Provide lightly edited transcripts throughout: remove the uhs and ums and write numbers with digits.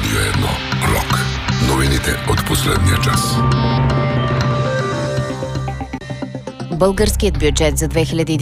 Радио 1 Рок. Новините от последния час. Българският бюджет за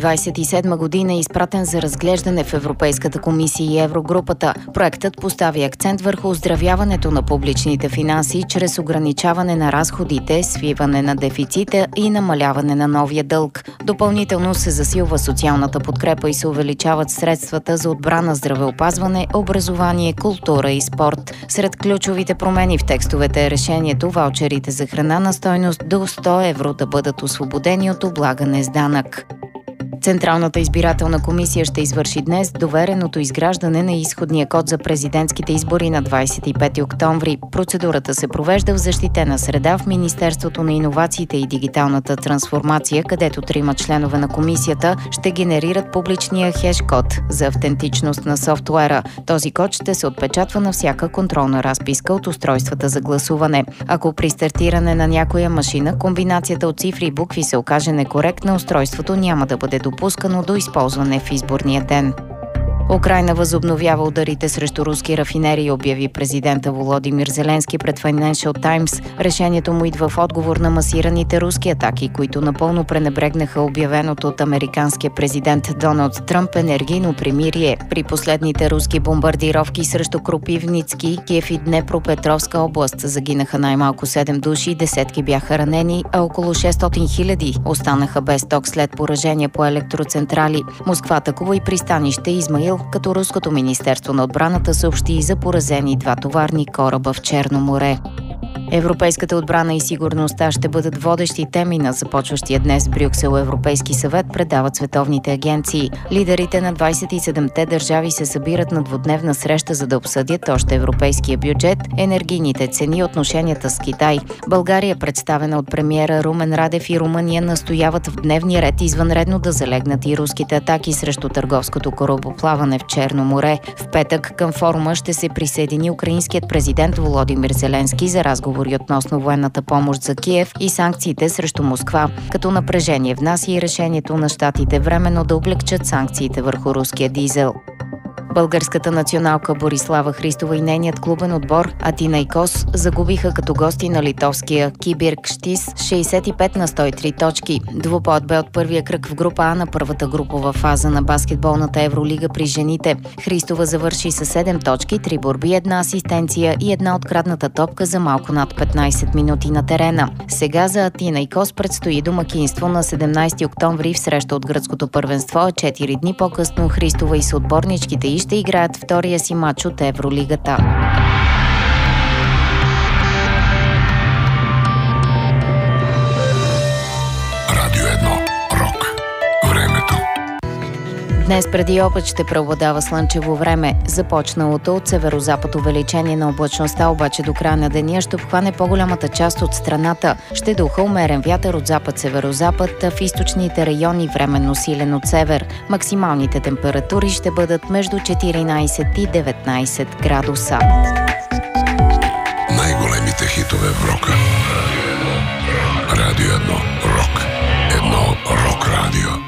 2027 година е изпратен за разглеждане в Европейската комисия и Еврогрупата. Проектът постави акцент върху оздравяването на публичните финанси чрез ограничаване на разходите, свиване на дефицита и намаляване на новия дълг. Допълнително се засилва социалната подкрепа и се увеличават средствата за отбрана, здравеопазване, образование, култура и спорт. Сред ключовите промени в текстовете е решението ваучерите за храна на стойност до 100 евро да бъдат освободени от облагане с данък. Централната избирателна комисия ще извърши днес довереното изграждане на изходния код за президентските избори на 25 октомври. Процедурата се провежда в защитена среда в Министерството на иновациите и дигиталната трансформация, където 3 членове на комисията ще генерират публичния хеш-код за автентичност на софтуера. Този код ще се отпечатва на всяка контролна разписка от устройствата за гласуване. Ако при стартиране на някоя машина комбинацията от цифри и букви се окаже некоректна, устройството няма да бъде допускано до използване в изборния ден. Украйна възобновява ударите срещу руски рафинерии, обяви президента Володимир Зеленски пред Financial Times. Решението му идва в отговор на масираните руски атаки, които напълно пренебрегнаха обявеното от американския президент Доналд Тръмп енергийно примирие. При последните руски бомбардировки срещу Кропивницки, Киев и Днепропетровска област загинаха най-малко 7 души, десетки бяха ранени, а около 600 хиляди останаха без ток след поражения по електроцентрали. Москва атакува и пристанище Измаил, като Руското министерство на отбраната съобщи и за поразени 2 товарни кораба в Черно море. Европейската отбрана и сигурността ще бъдат водещи теми на започващия днес в Брюксел Европейски съвет, предават световните агенции. Лидерите на 27-те държави се събират на двудневна среща, за да обсъдят още европейския бюджет, енергийните цени и отношенията с Китай. България, представена от премиера Румен Радев, и Румъния настояват в дневния ред извънредно да залегнат и руските атаки срещу търговското корабоплаване в Черно море. В петък към форума ще се присъедини украинският президент Володимир Зеленски за разговори относно военната помощ за Киев и санкциите срещу Москва, като напрежение внася и решението на щатите временно да облегчат санкциите върху руския дизел. Българската националка Борислава Христова и нейният клубен отбор Атинайкос загубиха като гости на литовския Кибиркштис 65-103 точки. Двубоят бе от първия кръг в група А на първата групова фаза на баскетболната Евролига при жените. Христова завърши с 7 точки, 3 борби, 1 асистенция и 1 открадната топка за малко над 15 минути на терена. Сега за Атинайкос предстои домакинство на 17 октомври в среща от гръцкото първенство, а 4 дни по-късно Христова и съотборничките и ще играят втория си матч от Евролигата. Радио 1 Рок. Времето. Днес преди обед ще преобладава слънчево време. Започналото от северозапад увеличение на облачността, обаче до края на деня ще обхване по-голямата част от страната. Ще духа умерен вятър от запад-северозапад, а в източните райони временно силен от север. Максималните температури ще бъдат между 14 и 19 градуса. Най-големите хитове в рока. Радио 1 Рок. Едно рок радио.